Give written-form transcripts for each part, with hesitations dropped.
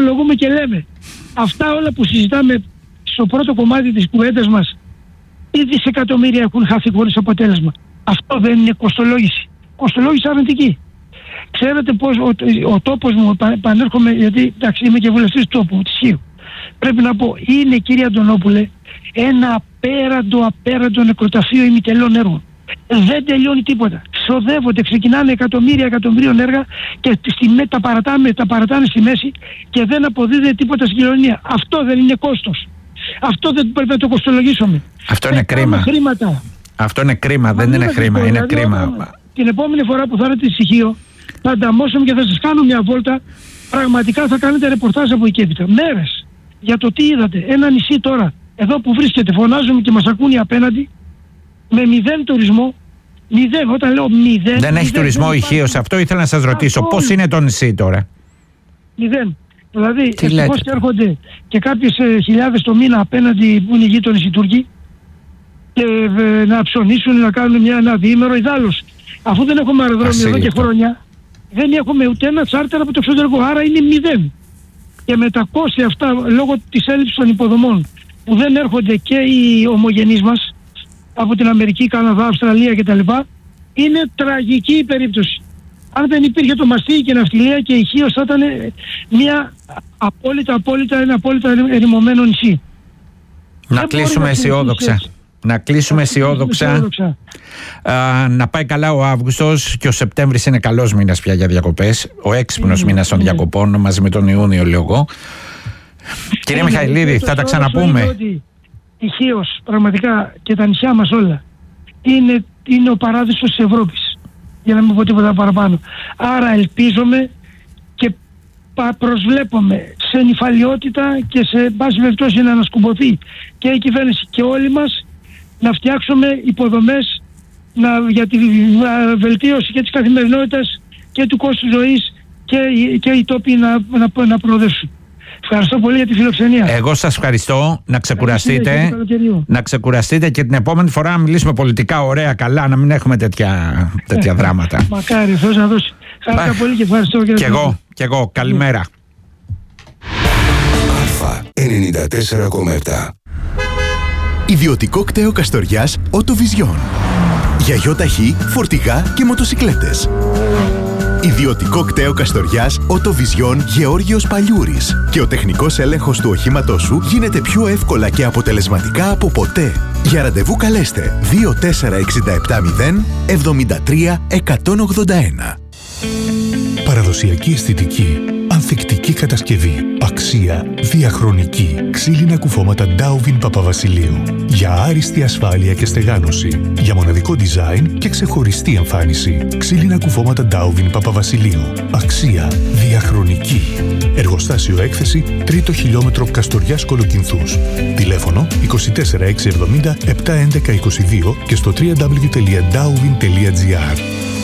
κοστολογούμε και λέμε αυτά όλα που συζητάμε στο πρώτο κομμάτι της κουβέντας μας, τι δισεκατομμύρια έχουν χαθεί χωρίς αποτέλεσμα. Αυτό δεν είναι κοστολόγηση? Κοστολόγηση αρνητική. Ξέρετε πως ο τόπος μου, επανέρχομαι, γιατί εντάξει, είμαι και βουλευτής του τόπου, της Χίου. Πρέπει να πω, είναι, κύριε Αντωνόπουλε, ένα απέραντο νεκροταφείο ημιτελών έργων. Δεν τελειώνει τίποτα. Ξοδεύονται, ξεκινάνε εκατομμύριων έργα και τα παρατάνε στη μέση και δεν αποδίδεται τίποτα στην κοινωνία. Αυτό δεν είναι κόστος? Αυτό δεν πρέπει να το κοστολογήσουμε? Αυτό είναι κρίμα. Χρήματα. Αυτό είναι κρίμα, δεν είναι χρήμα, είναι δηλαδή, κρίμα. Την επόμενη φορά που θα έρθετε στη Χίο, θα ανταμώσουμε και θα σας κάνω μια βόλτα. Πραγματικά θα κάνετε ρεπορτάζ από εκεί έπειτα. Μέρες για το τι είδατε. Ένα νησί τώρα, εδώ που βρίσκεται, φωνάζουμε και μας ακούνε απέναντι, με 0 τουρισμό. 0, όταν λέω 0. Δεν έχει τουρισμό η Χίος, αυτό ήθελα να σας ρωτήσω. Πώς είναι το νησί τώρα? 0. Δηλαδή, ευτυχώς και έρχονται και κάποιες χιλιάδες το μήνα απέναντι που είναι οι γείτονες οι Τούρκοι και να ψωνίσουν, να κάνουν ένα διήμερο. Ιδάλλως, αφού δεν έχουμε αεροδρόμιο εδώ και χρόνια, δεν έχουμε ούτε ένα τσάρτερ από το εξωτερικό, άρα είναι 0. Και με τα κόστη αυτά, λόγω της έλλειψης των υποδομών, που δεν έρχονται και οι ομογενείς μας από την Αμερική, Καναδά, Αυστραλία κτλ., είναι τραγική η περίπτωση. Αν δεν υπήρχε το μαστίγι και η ναυτιλία, και η Χίος θα ήταν ένα απόλυτα ερημωμένο νησί. Να κλείσουμε αισιόδοξα. Να κλείσουμε αισιόδοξα. Να πάει καλά ο Αύγουστος, και ο Σεπτέμβρης είναι καλός μήνας πια για διακοπές. Ο έξυπνος μήνας των διακοπών, μαζί με τον Ιούνιο, λέω εγώ. Κύριε Μιχαηλίδη, θα τα ξαναπούμε. Η Χίος, πραγματικά, και τα νησιά μας όλα, είναι ο παράδεισος της Ευρώπης, για να μην πω τίποτα παραπάνω. Άρα ελπίζομαι και προσβλέπουμε σε νηφαλιότητα και σε πάση περιπτώσει να ανασκουμποθεί και η κυβέρνηση και όλοι μας, να φτιάξουμε υποδομές για τη βελτίωση και της καθημερινότητας και του κόστου ζωής και οι τόποι να προοδεύσουν. Ευχαριστώ πολύ για τη φιλοξενία. Εγώ σας ευχαριστώ. Να ξεκουραστείτε. Να ξεκουραστείτε και την επόμενη φορά να μιλήσουμε πολιτικά ωραία, καλά, να μην έχουμε τέτοια δράματα. Μακάρι, Θεός να δώσει. Ευχαριστώ πολύ και ευχαριστώ. Κι εγώ. Καλημέρα. Αλφα 94,7. Ιδιωτικό κτέο Καστοριάς Οτοβιζιόν. Για γιοταχή, φορτηγά και μοτοσικλέτες. Ιδιωτικό κτέο Καστοριάς Οτοβιζιόν Γεώργιος Παλιούρης. Και ο τεχνικός έλεγχος του οχήματός σου γίνεται πιο εύκολα και αποτελεσματικά από ποτέ. Για ραντεβού καλέστε 24670 73 181. Παραδοσιακή αισθητική, ανθεκτική κατασκευή, αξία, διαχρονική. Ξύλινα κουφώματα Ντάουβιν Παπαβασιλείου. Για άριστη ασφάλεια και στεγάνωση. Για μοναδικό design και ξεχωριστή εμφάνιση. Ξύλινα κουφώματα Ντάουβιν Παπαβασιλείου. Αξία, διαχρονική. Εργοστάσιο έκθεση 3ο χιλιόμετρο Καστοριάς Κολοκυνθούς. Τηλέφωνο 24670 711 22 και στο www.dauvin.gr.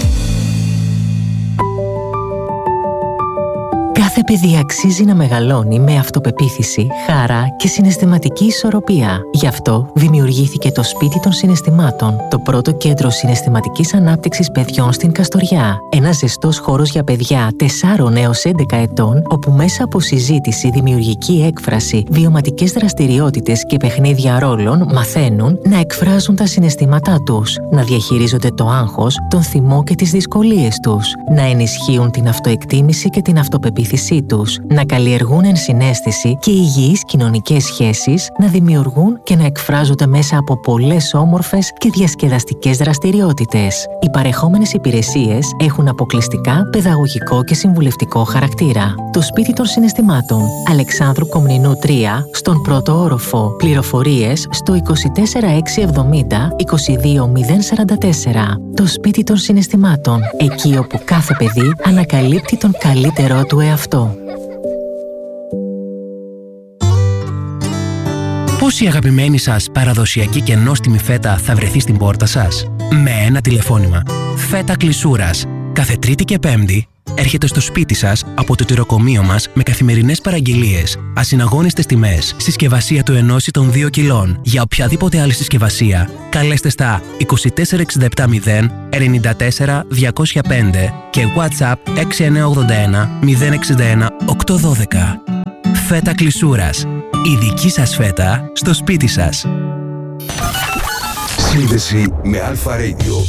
Κάθε παιδί αξίζει να μεγαλώνει με αυτοπεποίθηση, χαρά και συναισθηματική ισορροπία. Γι' αυτό δημιουργήθηκε το Σπίτι των Συναισθημάτων, το πρώτο κέντρο συναισθηματικής ανάπτυξης παιδιών στην Καστοριά. Ένας ζεστός χώρος για παιδιά 4 έως 11 ετών, όπου μέσα από συζήτηση, δημιουργική έκφραση, βιωματικές δραστηριότητες και παιχνίδια ρόλων μαθαίνουν να εκφράζουν τα συναισθήματά τους, να διαχειρίζονται το άγχος, τον θυμό και τις δυσκολίες τους, να ενισχύουν την αυτοεκτίμηση και την αυτοπεποίθηση τους, να καλλιεργούν ενσυναίσθηση και υγιείς κοινωνικές σχέσεις, να δημιουργούν και να εκφράζονται μέσα από πολλές όμορφες και διασκεδαστικές δραστηριότητες. Οι παρεχόμενες υπηρεσίες έχουν αποκλειστικά παιδαγωγικό και συμβουλευτικό χαρακτήρα. Το Σπίτι των Συναισθημάτων, Αλεξάνδρου Κομνηνού 3, στον πρώτο όροφο. Πληροφορίες στο 24670 22044. Το Σπίτι των Συναισθημάτων, εκεί όπου κάθε παιδί ανακαλύπτει τον καλύτερό του εαυτό. Πώς η αγαπημένη σας παραδοσιακή και νόστιμη φέτα θα βρεθεί στην πόρτα σας? Με ένα τηλεφώνημα. Φέτα Κλεισούρας. Κάθε Τρίτη και Πέμπτη έρχεται στο σπίτι σας από το τυροκομείο μας με καθημερινές παραγγελίες, ασυναγώνιστες τιμές, συσκευασία του 1 ή των 2 κιλών. Για οποιαδήποτε άλλη συσκευασία, καλέστε στα 24670 94 205 και WhatsApp 6981 061 812. Φέτα Κλεισούρας. Η δική σας φέτα στο σπίτι σας. Σύνδεση με Αλφα Radio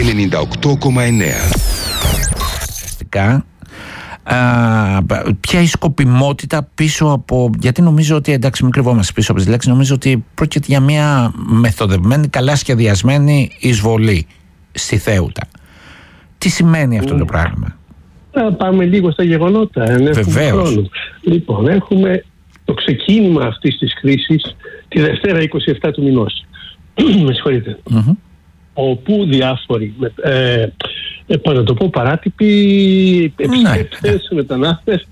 98,9. Ποια η σκοπιμότητα πίσω από. Γιατί νομίζω ότι, εντάξει, μην κρυβόμαστε πίσω από τις λέξεις, νομίζω ότι πρόκειται για μια μεθοδευμένη, καλά σχεδιασμένη εισβολή στη Θέουτα. Τι σημαίνει αυτό το πράγμα? Να πάμε λίγο στα γεγονότα. Βεβαίως. Λοιπόν, έχουμε το ξεκίνημα αυτής της κρίσης τη Δευτέρα 27 του μηνός. Με συγχωρείτε. Όπου διάφοροι να το πω παράτυποι επισκέπτες, μετανάστες,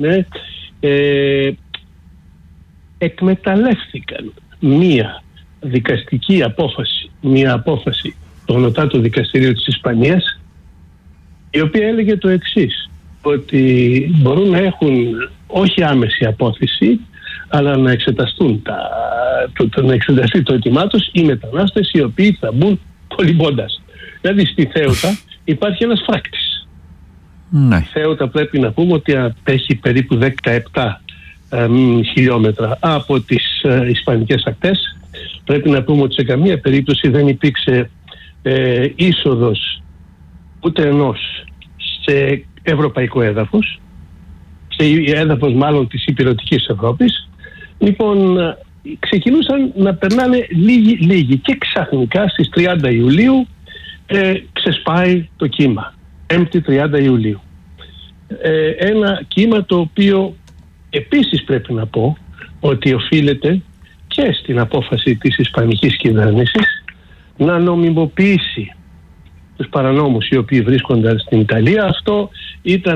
εκμεταλλεύτηκαν μία δικαστική απόφαση, μία απόφαση του Ανωτάτου Δικαστηρίου της Ισπανίας, η οποία έλεγε το εξής, ότι μπορούν να έχουν όχι άμεση απόθεση, αλλά να εξεταστούν να εξεταστεί το αίτημά τους οι μετανάστες οι οποίοι θα μπουν κολυμπώντας. Δηλαδή στη Θέουτα υπάρχει ένας φράκτης. Ναι. Η Θέουτα πρέπει να πούμε ότι απέχει περίπου 17 χιλιόμετρα από τις ισπανικές ακτές. Πρέπει να πούμε ότι σε καμία περίπτωση δεν υπήρξε είσοδος ούτε ενός σε ευρωπαϊκό έδαφος, σε έδαφος μάλλον της υπηρετικής Ευρώπης. Λοιπόν, ξεκινούσαν να περνάνε λίγοι και ξαφνικά στις 30 Ιουλίου ξεσπάει το κύμα. 5η 30 Ιουλίου. Ένα κύμα το οποίο επίσης πρέπει να πω ότι οφείλεται και στην απόφαση της ισπανικής κυβέρνησης να νομιμοποιήσει τους παρανόμους οι οποίοι βρίσκονταν στην Ιταλία. Αυτό ήταν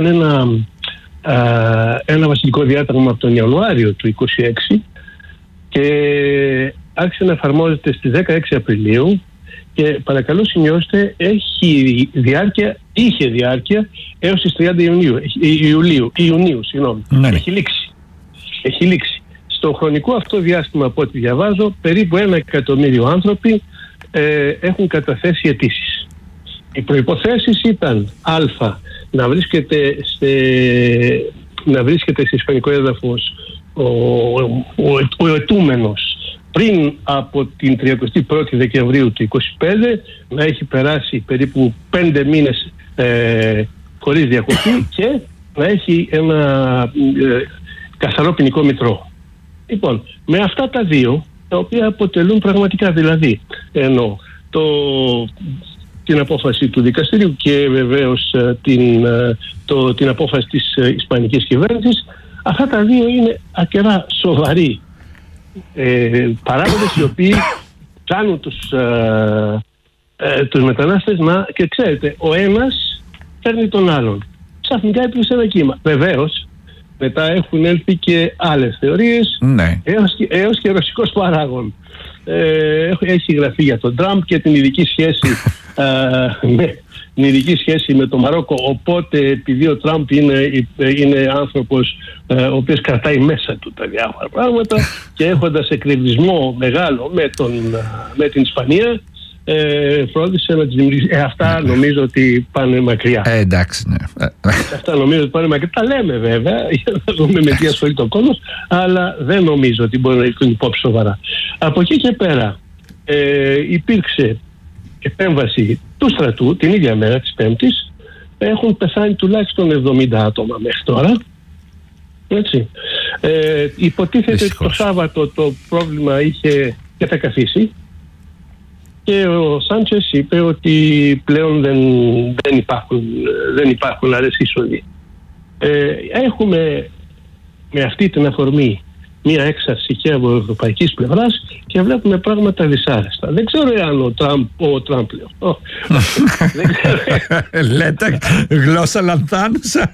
ένα βασικό διάταγμα από τον Ιανουάριο του 2026 και άρχισε να εφαρμόζεται στις 16 Απριλίου και παρακαλώ σημειώστε είχε διάρκεια έως τις 30 Ιουνίου. Ναι. Έχει λήξει. Στο χρονικό αυτό διάστημα, από ό,τι διαβάζω, περίπου 1 εκατομμύριο άνθρωποι έχουν καταθέσει αιτήσεις. Οι προϋποθέσεις ήταν να βρίσκεται σε ισπανικό έδαφος ο ετούμενος πριν από την 31η Δεκεμβρίου του 2025, να έχει περάσει περίπου 5 μήνες χωρίς διακοπή και να έχει ένα καθαρό ποινικό μητρό. Λοιπόν, με αυτά τα δύο, τα οποία αποτελούν πραγματικά, δηλαδή την απόφαση του δικαστηρίου και βεβαίως την απόφαση της ισπανικής κυβέρνησης, αυτά τα δύο είναι αρκετά σοβαροί παράγοντες οι οποίοι κάνουν τους μετανάστες και ξέρετε, ο ένας φέρνει τον άλλον. Ξαφνικά έπιασε ένα κύμα. Βεβαίως μετά έχουν έλθει και άλλες θεωρίες, ναι, έως και ρωσικός παράγων. Έχει γραφεί για τον Τραμπ και την ειδική σχέση με το Μαρόκο, οπότε επειδή ο Τραμπ είναι άνθρωπος ο οποίος κρατάει μέσα του τα διάφορα πράγματα και έχοντας εκνευρισμό μεγάλο με την Ισπανία, φρόντισε να τις δημιουργήσει. Αυτά νομίζω ότι πάνε μακριά. Εντάξει, ναι. Αυτά νομίζω ότι πάνε μακριά. Τα λέμε βέβαια, για να δούμε με τι ασχολείται ο κόσμος, αλλά δεν νομίζω ότι μπορεί να έχουν υπόψη σοβαρά. Από εκεί και πέρα υπήρξε επέμβαση του στρατού την ίδια μέρα της Πέμπτης. Έχουν πεθάνει τουλάχιστον 70 άτομα μέχρι τώρα. Έτσι. Υποτίθεται το Σάββατο το πρόβλημα είχε κατακαθίσει και ο Σάντσες είπε ότι πλέον δεν υπάρχουν άλλες είσοδοι. Έχουμε με αυτή την αφορμή μία έξαρση και από ευρωπαϊκής πλευράς και βλέπουμε πράγματα δυσάρεστα. Δεν ξέρω εάν ο Τραμπ λέω. Λέτε γλώσσα λανθάνουσα.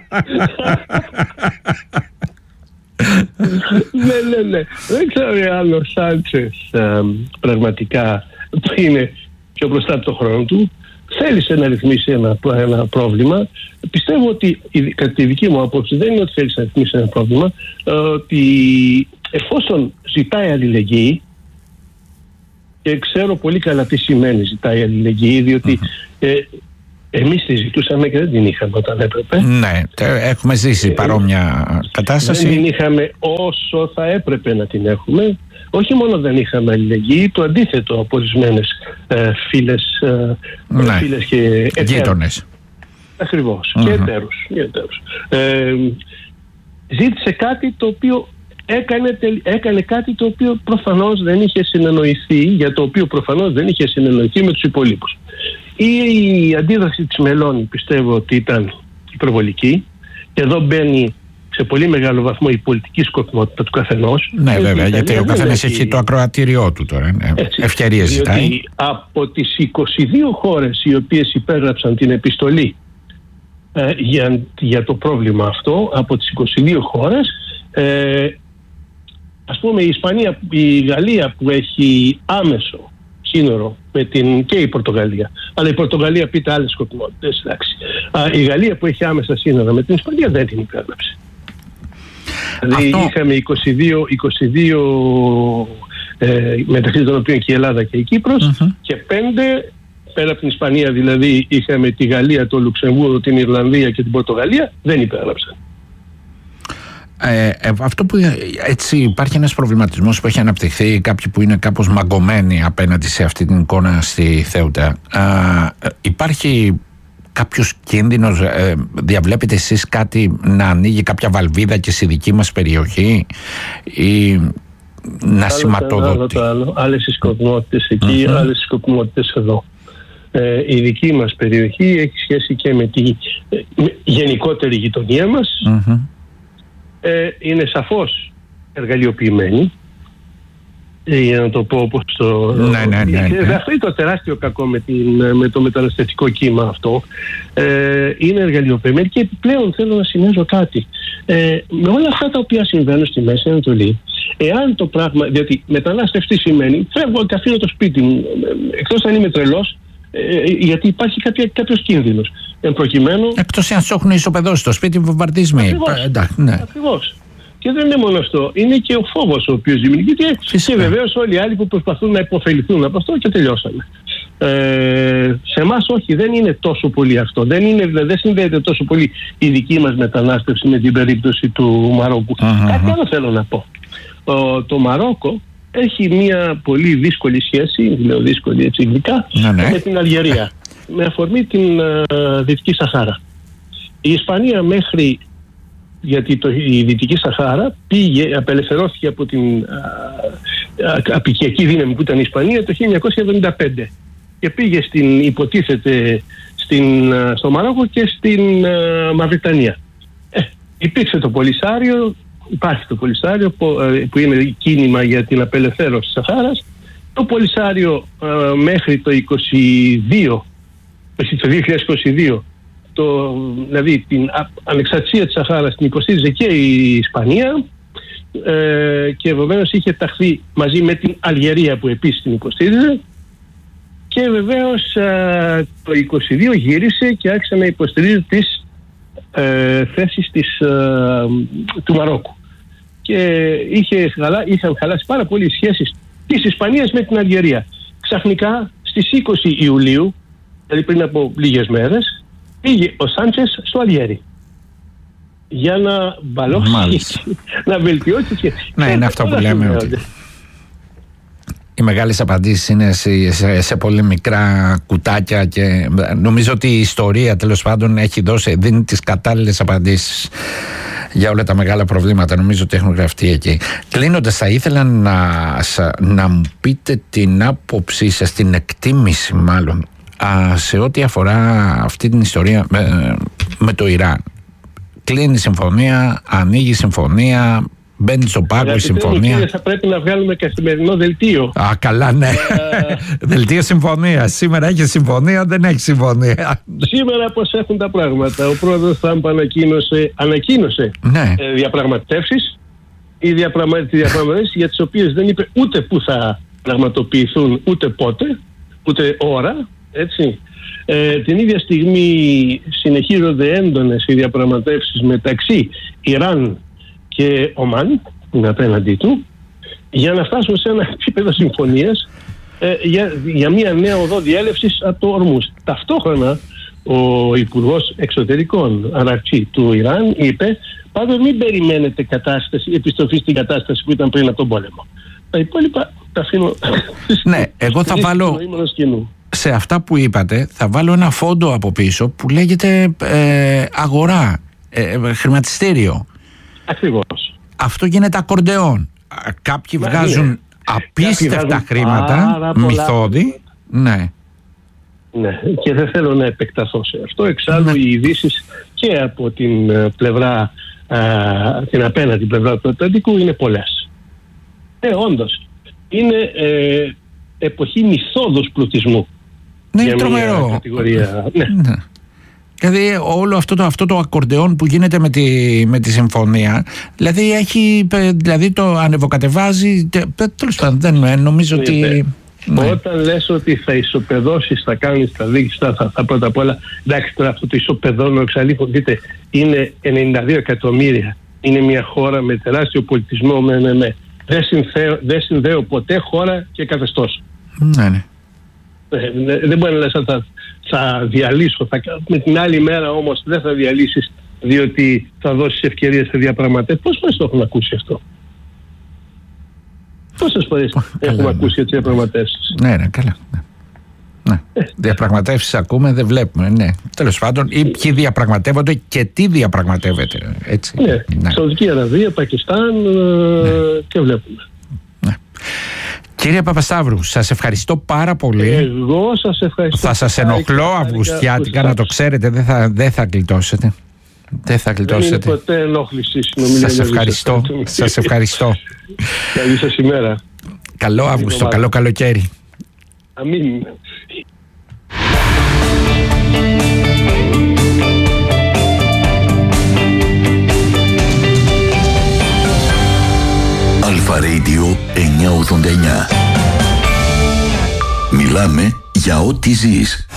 Ναι. Δεν ξέρω εάν ο Σάντσες πραγματικά είναι πιο μπροστά από το χρόνο του. Θέλησε να ρυθμίσει ένα πρόβλημα. Πιστεύω ότι, κατά τη δική μου άποψη, δεν είναι ότι θέλησε να ρυθμίσει ένα πρόβλημα, ότι εφόσον ζητάει αλληλεγγύη, και ξέρω πολύ καλά τι σημαίνει ζητάει αλληλεγγύη, διότι Εμείς τη ζητούσαμε και δεν την είχαμε όταν έπρεπε. Ναι, έχουμε ζήσει παρόμοια κατάσταση. Δεν την είχαμε όσο θα έπρεπε να την έχουμε. Όχι μόνο δεν είχαμε αλληλεγγύη, το αντίθετο από ορισμένες φίλες και γείτονες. Ακριβώς, και εταίρους. Ζήτησε κάτι το οποίο έκανε κάτι το οποίο προφανώς δεν είχε συνεννοηθεί, για το οποίο προφανώς δεν είχε συνεννοηθεί με τους υπολείπους. Η αντίδραση της Μελώνη πιστεύω ότι ήταν υπερβολική. Εδώ μπαίνει σε πολύ μεγάλο βαθμό η πολιτική σκοπιμότητα του καθενός. Ναι, βέβαια, γιατί ο καθένας έχει το ακροατήριό του τώρα. Ευκαιρίες ζητάει. Διότι από τις 22 χώρες οι οποίες υπέγραψαν την επιστολή για το πρόβλημα αυτό, από τις 22 χώρες, ας πούμε η Γαλλία που έχει άμεσο σύνορο με και η Πορτογαλία, αλλά η Πορτογαλία πείτε άλλες σκοπιμότητες, η Γαλλία που έχει άμεσα σύνορα με την Ισπανία δεν την υπέγραψε. Δηλαδή είχαμε 22 μεταξύ των οποίων και η Ελλάδα και η Κύπρος, και 5 πέρα από την Ισπανία, δηλαδή είχαμε τη Γαλλία, το Λουξεμβούργο, την Ιρλανδία και την Πορτογαλία, δεν υπέγραψαν. Αυτό που έτσι υπάρχει ένας προβληματισμός που έχει αναπτυχθεί, κάποιοι που είναι κάπως μαγκωμένοι απέναντι σε αυτή την εικόνα στη Θέουτα. Υπάρχει κάποιος κίνδυνος, διαβλέπετε εσείς κάτι να ανοίγει κάποια βαλβίδα και στη δική μας περιοχή ή να σηματοδοτεί? Άλλες οι σκοπιμότητες εκεί, άλλες οι σκοπιμότητες εδώ. Η δική μας περιοχή έχει σχέση και με τη γενικότερη γειτονία μας. Είναι σαφώς εργαλειοποιημένη, για να το πω όπως το... Ναι. Αυτό είναι το τεράστιο κακό με το μεταναστευτικό κύμα αυτό. Είναι εργαλειοποιημένη, και επιπλέον θέλω να σημειώσω κάτι. Με όλα αυτά τα οποία συμβαίνουν στη Μέση Ανατολή, εάν το πράγμα, διότι μετανάστευση σημαίνει φεύγω και αφήνω το σπίτι μου, εκτός αν είμαι τρελός, γιατί υπάρχει κάποιος κίνδυνος. Εκτός αν σου έχουν ισοπεδώσει το σπίτι, βομβαρδισμοί. Ακριβώς. Και δεν είναι μόνο αυτό. Είναι και ο φόβος ο οποίος δημιουργείται, και βεβαίως όλοι οι άλλοι που προσπαθούν να υποφεληθούν από αυτό, και τελειώσαμε. Σε εμάς όχι, δεν είναι τόσο πολύ αυτό. Δεν συνδέεται τόσο πολύ η δική μας μετανάστευση με την περίπτωση του Μαρόκου. Κάτι άλλο θέλω να πω. Το Μαρόκο έχει μια πολύ δύσκολη σχέση, λέω δύσκολη έτσι ειδικά, με την Αλγερία, με αφορμή την Δυτική Σαχάρα. Η Ισπανία γιατί η Δυτική Σαχάρα απελευθερώθηκε από την απικιακή δύναμη που ήταν η Ισπανία το 1975 και πήγε υποτίθεται στο Μαρόκο και στην Μαυριτανία. Υπήρξε το Πολυσάριο, υπάρχει το Πολυσάριο που είναι κίνημα για την απελευθέρωση της Σαχάρας. Το Πολυσάριο μέχρι το 2022, δηλαδή την ανεξαρτησία της Σαχάρας την υποστήριζε και η Ισπανία, και επομένως είχε ταχθεί μαζί με την Αλγερία που επίσης την υποστήριζε, και βεβαίως το 2022 γύρισε και άρχισε να υποστηρίζει τις θέσεις του Μαρόκου, και είχαν χαλάσει πάρα πολύ οι σχέσεις της Ισπανίας με την Αλγερία. Ξαφνικά στις 20 Ιουλίου, δηλαδή πριν από λίγες μέρες, πήγε ο Σάντσες στο Αλγέρι για να μπαλώσει, να βελτιώσει και... Ναι, είναι αυτό που λέμε, ότι οι μεγάλες απαντήσεις είναι σε πολύ μικρά κουτάκια, και νομίζω ότι η ιστορία τέλος πάντων δίνει τις κατάλληλες απαντήσεις για όλα τα μεγάλα προβλήματα. Νομίζω ότι έχουν γραφτεί εκεί. Κλείνοντας, θα ήθελα να μου πείτε την άποψή σας, την εκτίμηση μάλλον, σε ό,τι αφορά αυτή την ιστορία με το Ιράν. Κλείνει η συμφωνία, ανοίγει η συμφωνία, μπαίνει στο πάγκο η συμφωνία. Κύριε, θα πρέπει να βγάλουμε καθημερινό δελτίο. Καλά, ναι. Δελτίο συμφωνία. Σήμερα έχει συμφωνία, δεν έχει συμφωνία. Σήμερα πώς έχουν τα πράγματα? Ο πρόεδρος Τραμπ ανακοίνωσε διαπραγματεύσεις. Οι διαπραγματεύσεις για τις οποίες δεν είπε ούτε που θα πραγματοποιηθούν, ούτε πότε, ούτε ώρα. Έτσι. Την ίδια στιγμή συνεχίζονται έντονες οι διαπραγματεύσεις μεταξύ Ιράν και Ομάν, που είναι απέναντί του, για να φτάσουμε σε ένα επίπεδο συμφωνίας για μια νέα οδό διέλευσης από το Ορμούζ. Ταυτόχρονα ο Υπουργός Εξωτερικών Αρακτσί του Ιράν είπε, πάντως μην περιμένετε επιστροφή στην κατάσταση που ήταν πριν από τον πόλεμο. Τα υπόλοιπα τα αφήνω. Ναι, εγώ θα βάλω σε αυτά που είπατε, θα βάλω ένα φόντο από πίσω που λέγεται αγορά, χρηματιστήριο. Ακριβώς. Αυτό γίνεται ακορντεόν. Κάποιοι βγάζουν απίστευτα χρήματα, μυθώδη. Ναι. Ναι, και δεν θέλω να επεκταθώ σε αυτό. Εξάλλου οι ειδήσεις και από την πλευρά, την απέναντι πλευρά του Ατλαντικού είναι πολλές. Όντως, είναι εποχή μυθώδους πλουτισμού. Ναι, είναι τρομερό. Κατηγορία. Ναι. Δηλαδή όλο αυτό το ακορντεόν που γίνεται με τη συμφωνία, δηλαδή το ανεβοκατεβάζει, τέλος πάντων δεν νομίζω ότι... Όταν λες ότι θα ισοπεδώσεις, θα κάνεις τα δίκτυα, θα πρώτα απ' όλα, εντάξει τώρα αυτό το ισοπεδώνω εξαλείφων, δείτε, είναι 92 εκατομμύρια, είναι μια χώρα με τεράστιο πολιτισμό, δεν συνδέω ποτέ χώρα και καθεστώς. Ναι. Δεν μπορεί να λες θα διαλύσω, με την άλλη μέρα όμως δεν θα διαλύσεις διότι θα δώσεις ευκαιρίες σε διαπραγματεύσεις. Πώς φορές το έχουν ακούσει αυτό? Πόσες φορές έχουμε ακούσει για τις διαπραγματεύσεις? Ναι, καλά. Ναι. Διαπραγματεύσεις ακούμε, δεν βλέπουμε. Ναι. Τέλος πάντων, ή ποιοι διαπραγματεύονται και τι διαπραγματεύεται. Έτσι. Ναι. Σαουδική Αραβία, Πακιστάν και βλέπουμε. Ναι. Κύριε Παπασταύρου, σας ευχαριστώ πάρα πολύ. Εγώ σας ευχαριστώ. Θα σας ενοχλώ αυγουστιάτικα, να το ξέρετε, δεν θα γλιτώσετε. Δεν θα γλιτώσετε. Δεν είναι ποτέ ενόχληση. Σας ευχαριστώ. Σας ευχαριστώ. Καλή σας ημέρα. Καλό Αύγουστο, καλό καλοκαίρι. Αμήν. Αλφα Radio 989. Μιλάμε για ό,τι ζεις.